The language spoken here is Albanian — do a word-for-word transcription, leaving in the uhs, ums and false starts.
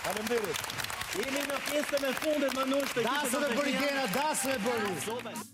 Faleminderit. Jemi në pjesën e fundit, Manush, të Dasëm e bëri Gena, dasëm e bëri.